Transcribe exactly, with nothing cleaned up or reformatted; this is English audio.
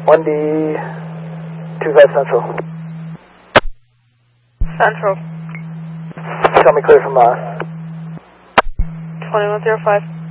one D, two five Central. Central. Tell me clear from us. twenty-one zero five.